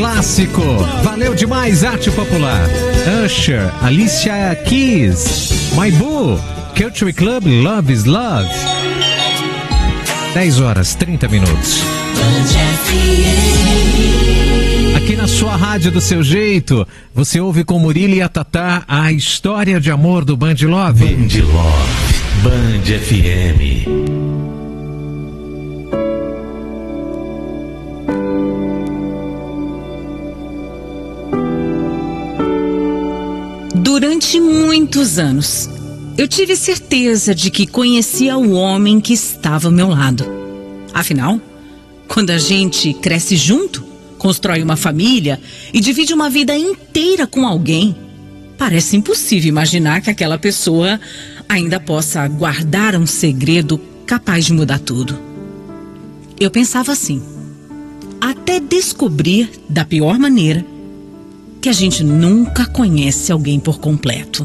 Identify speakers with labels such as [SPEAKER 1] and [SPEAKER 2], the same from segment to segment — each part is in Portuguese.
[SPEAKER 1] Clássico, valeu demais, arte popular. Usher, Alicia Keys, My Boo, Country Club, Love is Love. 10h30. Aqui na sua rádio do seu jeito, você ouve com Murilo e a Tatá a história de amor do Band Love.
[SPEAKER 2] Band Love, Band FM.
[SPEAKER 3] Durante muitos anos, eu tive certeza de que conhecia o homem que estava ao meu lado. Afinal, quando a gente cresce junto, constrói uma família e divide uma vida inteira com alguém, parece impossível imaginar que aquela pessoa ainda possa guardar um segredo capaz de mudar tudo. Eu pensava assim, até descobrir, da pior maneira, que a gente nunca conhece alguém por completo.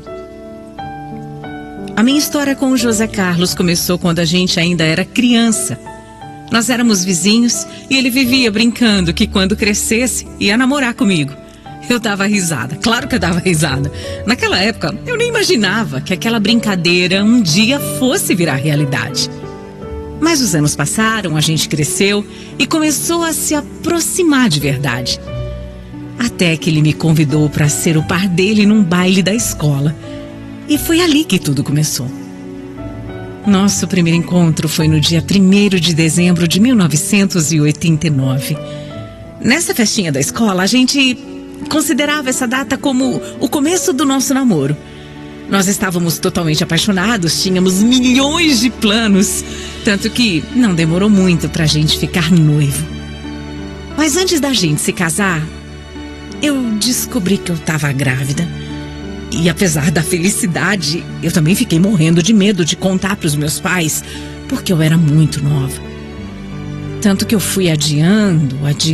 [SPEAKER 3] A minha história com o José Carlos começou quando a gente ainda era criança. Nós éramos vizinhos e ele vivia brincando que quando crescesse ia namorar comigo. Eu dava risada, claro que eu dava risada. Naquela época eu nem imaginava que aquela brincadeira um dia fosse virar realidade. Mas os anos passaram, a gente cresceu e começou a se aproximar de verdade. Até que ele me convidou para ser o par dele num baile da escola. E foi ali que tudo começou. Nosso primeiro encontro foi no dia 1º de dezembro de 1989. Nessa festinha da escola, a gente considerava essa data como o começo do nosso namoro. Nós estávamos totalmente apaixonados, tínhamos milhões de planos, tanto que não demorou muito pra gente ficar noivo. Mas antes da gente se casar, eu descobri que eu estava grávida. E apesar da felicidade, eu também fiquei morrendo de medo de contar para os meus pais, porque eu era muito nova. Tanto que eu fui adiando,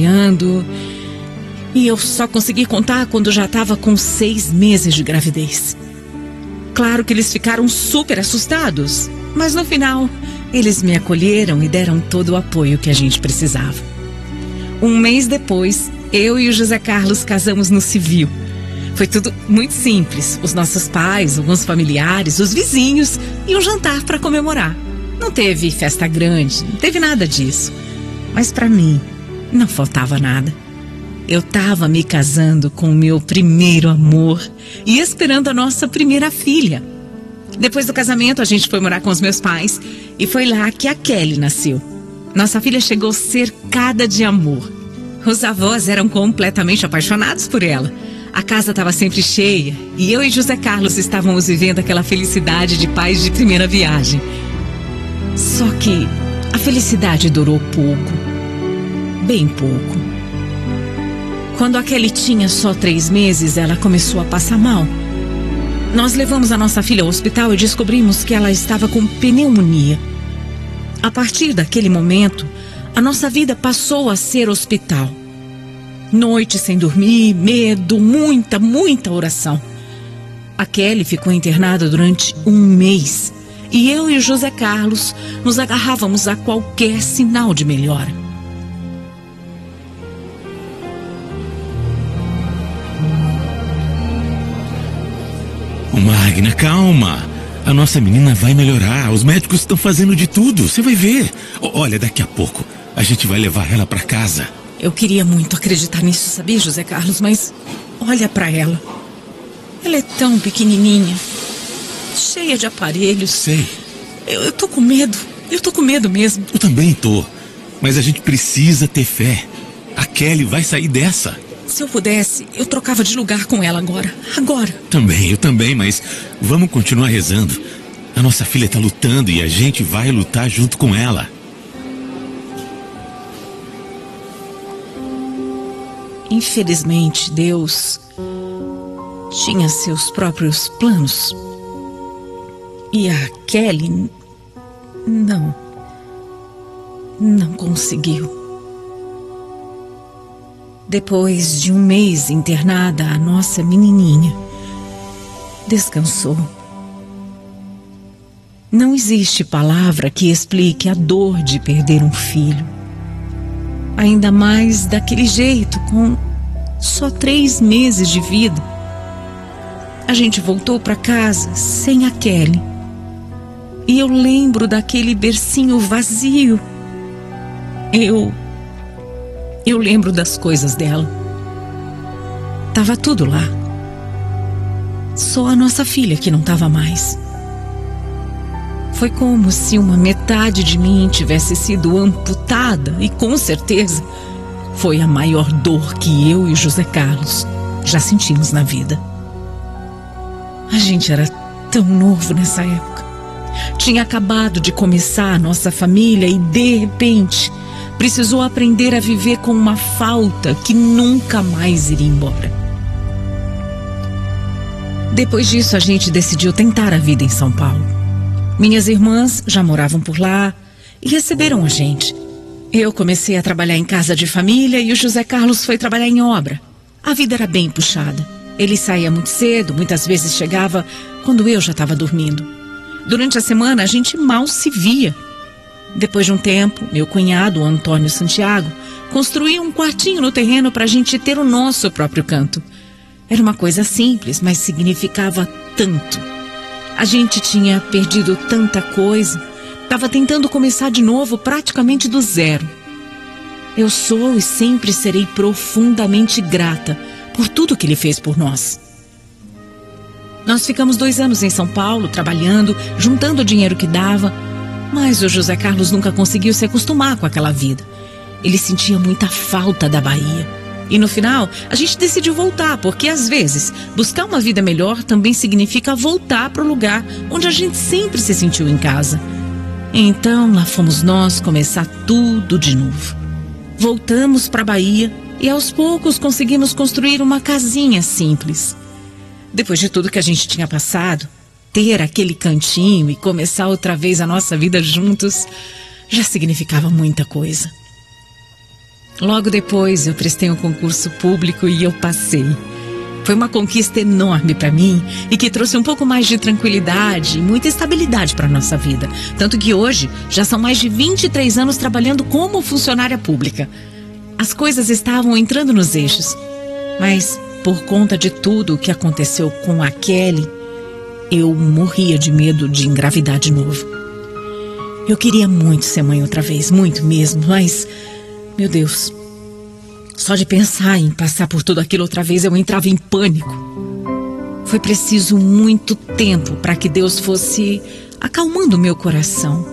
[SPEAKER 3] e eu só consegui contar quando já estava com 6 meses de gravidez. Claro que eles ficaram super assustados, mas no final, eles me acolheram e deram todo o apoio que a gente precisava. Um mês depois, eu e o José Carlos casamos no civil. Foi tudo muito simples. Os nossos pais, alguns familiares, os vizinhos e um jantar para comemorar. Não teve festa grande, não teve nada disso. Mas para mim, não faltava nada. Eu estava me casando com o meu primeiro amor e esperando a nossa primeira filha. Depois do casamento, a gente foi morar com os meus pais e foi lá que a Kelly nasceu. Nossa filha chegou cercada de amor. Os avós eram completamente apaixonados por ela. A casa estava sempre cheia e eu e José Carlos estávamos vivendo aquela felicidade de pais de primeira viagem. Só que a felicidade durou pouco, bem pouco. Quando a Kelly tinha só 3 meses, ela começou a passar mal. Nós levamos a nossa filha ao hospital e descobrimos que ela estava com pneumonia. A partir daquele momento, a nossa vida passou a ser hospital. Noite sem dormir, medo, muita oração. A Kelly ficou internada durante 1 mês e eu e o José Carlos nos agarrávamos a qualquer sinal de melhora.
[SPEAKER 2] Magna, calma. A nossa menina vai melhorar. Os médicos estão fazendo de tudo. Você vai ver. Olha, daqui a pouco a gente vai levar ela para casa.
[SPEAKER 3] Eu queria muito acreditar nisso, sabia, José Carlos? Mas olha pra ela. Ela é tão pequenininha, cheia de aparelhos.
[SPEAKER 2] Sei.
[SPEAKER 3] Eu tô com medo. Eu tô com medo mesmo.
[SPEAKER 2] Eu também tô. Mas a gente precisa ter fé. A Kelly vai sair dessa.
[SPEAKER 3] Se eu pudesse, eu trocava de lugar com ela agora. Agora.
[SPEAKER 2] Eu também, mas vamos continuar rezando. A nossa filha tá lutando e a gente vai lutar junto com ela.
[SPEAKER 3] Infelizmente, Deus tinha seus próprios planos. E a Kelly não conseguiu. Depois de 1 mês internada, a nossa menininha descansou. Não existe palavra que explique a dor de perder um filho. Ainda mais daquele jeito, com só 3 meses de vida. A gente voltou para casa sem a Kelly. E eu lembro daquele bercinho vazio. Eu lembro das coisas dela. Tava tudo lá. Só a nossa filha que não tava mais. Foi como se uma metade de mim tivesse sido amputada e com certeza foi a maior dor que eu e o José Carlos já sentimos na vida. A gente era tão novo nessa época. Tinha acabado de começar a nossa família e, de repente, precisou aprender a viver com uma falta que nunca mais iria embora. Depois disso, a gente decidiu tentar a vida em São Paulo. Minhas irmãs já moravam por lá e receberam a gente. Eu comecei a trabalhar em casa de família e o José Carlos foi trabalhar em obra. A vida era bem puxada. Ele saía muito cedo, muitas vezes chegava quando eu já estava dormindo. Durante a semana, a gente mal se via. Depois de um tempo, meu cunhado, o Antônio Santiago, construiu um quartinho no terreno para a gente ter o nosso próprio canto. Era uma coisa simples, mas significava tanto. A gente tinha perdido tanta coisa, estava tentando começar de novo praticamente do zero. Eu sou e sempre serei profundamente grata por tudo que ele fez por nós. Nós ficamos 2 anos em São Paulo, trabalhando, juntando o dinheiro que dava, mas o José Carlos nunca conseguiu se acostumar com aquela vida. Ele sentia muita falta da Bahia. E no final, a gente decidiu voltar, porque às vezes, buscar uma vida melhor também significa voltar para o lugar onde a gente sempre se sentiu em casa. Então, lá fomos nós começar tudo de novo. Voltamos para a Bahia e aos poucos conseguimos construir uma casinha simples. Depois de tudo que a gente tinha passado, ter aquele cantinho e começar outra vez a nossa vida juntos já significava muita coisa. Logo depois eu prestei um concurso público e eu passei. Foi uma conquista enorme para mim e que trouxe um pouco mais de tranquilidade e muita estabilidade para a nossa vida. Tanto que hoje já são mais de 23 anos trabalhando como funcionária pública. As coisas estavam entrando nos eixos, mas por conta de tudo o que aconteceu com a Kelly, eu morria de medo de engravidar de novo. Eu queria muito ser mãe outra vez, muito mesmo, mas, meu Deus, só de pensar em passar por tudo aquilo outra vez eu entrava em pânico. Foi preciso muito tempo para que Deus fosse acalmando o meu coração.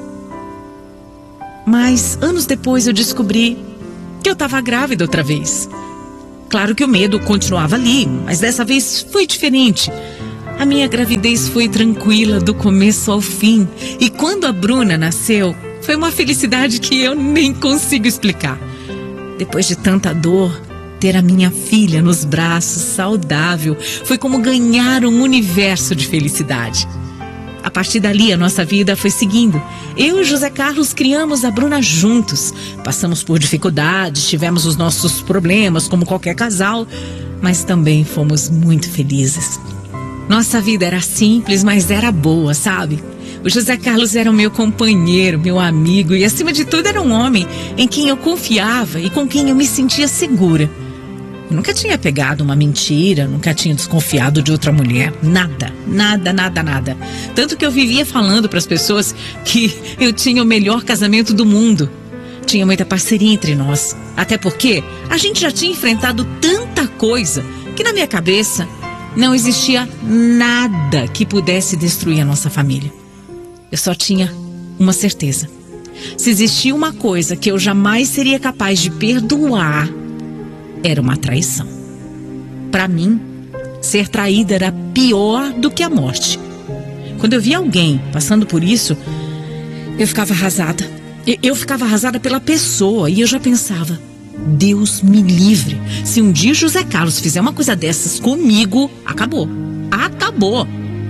[SPEAKER 3] Mas anos depois eu descobri que eu estava grávida outra vez. Claro que o medo continuava ali, mas dessa vez foi diferente. A minha gravidez foi tranquila do começo ao fim. E quando a Bruna nasceu, foi uma felicidade que eu nem consigo explicar. Depois de tanta dor, ter a minha filha nos braços, saudável, foi como ganhar um universo de felicidade. A partir dali, a nossa vida foi seguindo. Eu e José Carlos criamos a Bruna juntos. Passamos por dificuldades, tivemos os nossos problemas, como qualquer casal, mas também fomos muito felizes. Nossa vida era simples, mas era boa, sabe? O José Carlos era o meu companheiro, meu amigo e, acima de tudo, era um homem em quem eu confiava e com quem eu me sentia segura. Eu nunca tinha pegado uma mentira, nunca tinha desconfiado de outra mulher. Nada. Tanto que eu vivia falando para as pessoas que eu tinha o melhor casamento do mundo. Tinha muita parceria entre nós. Até porque a gente já tinha enfrentado tanta coisa que na minha cabeça não existia nada que pudesse destruir a nossa família. Eu só tinha uma certeza. Se existia uma coisa que eu jamais seria capaz de perdoar, era uma traição. Para mim, ser traída era pior do que a morte. Quando eu via alguém passando por isso, eu ficava arrasada. Eu ficava arrasada pela pessoa e eu já pensava, Deus me livre. Se um dia José Carlos fizer uma coisa dessas comigo, acabou. Acabou.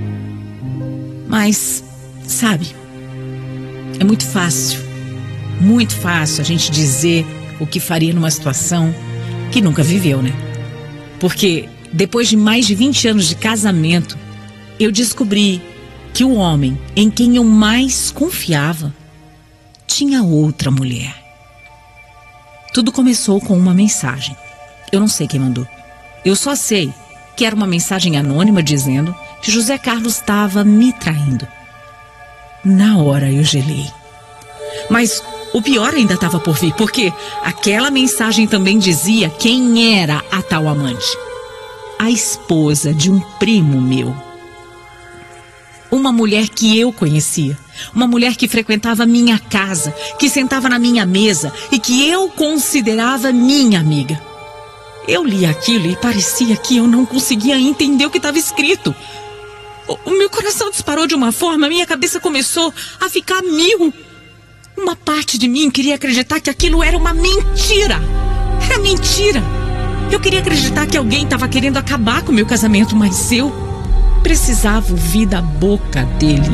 [SPEAKER 3] Mas, sabe, é muito fácil a gente dizer o que faria numa situação que nunca viveu, né? Porque depois de mais de 20 anos de casamento, eu descobri que o homem em quem eu mais confiava tinha outra mulher. Tudo começou com uma mensagem. Eu não sei quem mandou. Eu só sei que era uma mensagem anônima dizendo que José Carlos estava me traindo. Na hora eu gelei. Mas o pior ainda estava por vir, porque aquela mensagem também dizia quem era a tal amante. A esposa de um primo meu. Uma mulher que eu conhecia. Uma mulher que frequentava minha casa, que sentava na minha mesa e que eu considerava minha amiga. Eu li aquilo e parecia que eu não conseguia entender o que estava escrito. O meu coração disparou de uma forma, minha cabeça começou a ficar mil. Uma parte de mim queria acreditar que aquilo era uma mentira. Era mentira. Eu queria acreditar que alguém estava querendo acabar com o meu casamento, mas eu precisava ouvir da boca dele.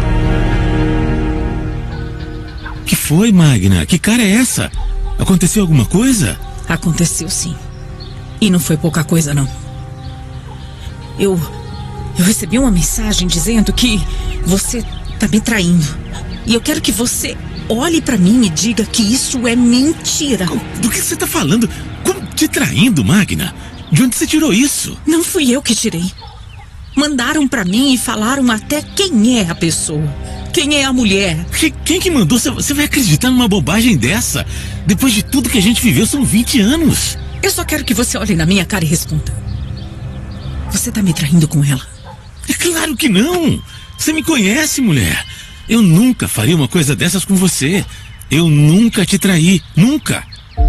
[SPEAKER 2] Que foi, Magna? Que cara é essa? Aconteceu alguma coisa?
[SPEAKER 3] Aconteceu sim. E não foi pouca coisa, não. Eu recebi uma mensagem dizendo que você tá me traindo. E eu quero que você olhe pra mim e diga que isso é mentira.
[SPEAKER 2] Do que você tá falando? Como te traindo, Magna? De onde você tirou isso?
[SPEAKER 3] Não fui eu que tirei. Mandaram pra mim e falaram até quem é a pessoa. Quem é a mulher.
[SPEAKER 2] Quem que mandou? Você vai acreditar numa bobagem dessa? Depois de tudo que a gente viveu, são 20 anos.
[SPEAKER 3] Eu só quero que você olhe na minha cara e responda. Você tá me traindo com ela?
[SPEAKER 2] É claro que não. Você me conhece, mulher. Eu nunca faria uma coisa dessas com você. Eu nunca te traí. Nunca.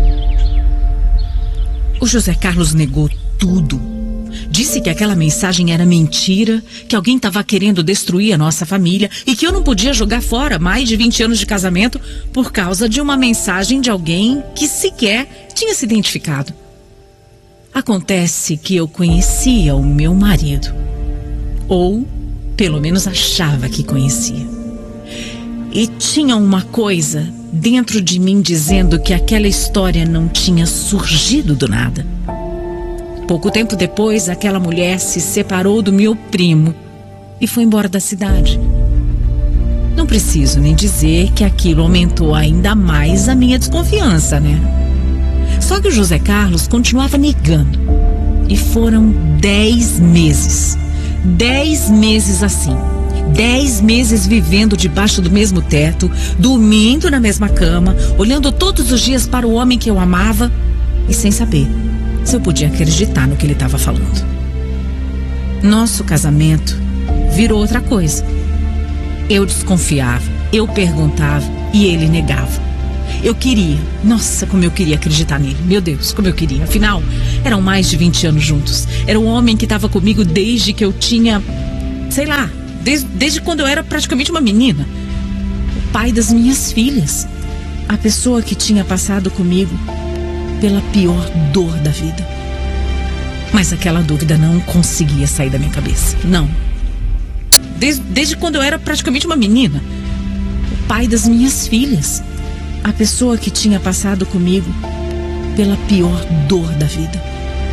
[SPEAKER 3] O José Carlos negou tudo. Disse que aquela mensagem era mentira, que alguém estava querendo destruir a nossa família e que eu não podia jogar fora mais de 20 anos de casamento por causa de uma mensagem de alguém que sequer tinha se identificado. Acontece que eu conhecia o meu marido. Ou, pelo menos, achava que conhecia. E tinha uma coisa dentro de mim dizendo que aquela história não tinha surgido do nada. Pouco tempo depois, aquela mulher se separou do meu primo e foi embora da cidade. Não preciso nem dizer que aquilo aumentou ainda mais a minha desconfiança, né? Só que o José Carlos continuava negando. E foram 10 meses. 10 meses assim. 10 meses vivendo debaixo do mesmo teto, dormindo na mesma cama, olhando todos os dias para o homem que eu amava e sem saber se eu podia acreditar no que ele estava falando. Nosso casamento virou outra coisa. Eu desconfiava, eu perguntava e ele negava. Eu queria, nossa, como eu queria acreditar nele. Meu Deus, como eu queria. Afinal, eram mais de 20 anos juntos. Era um homem que estava comigo desde que eu tinha, sei lá, desde quando eu era praticamente uma menina. O pai das minhas filhas. A pessoa que tinha passado comigo pela pior dor da vida. Mas aquela dúvida não conseguia sair da minha cabeça. Não. Desde quando eu era praticamente uma menina. O pai das minhas filhas. A pessoa que tinha passado comigo pela pior dor da vida.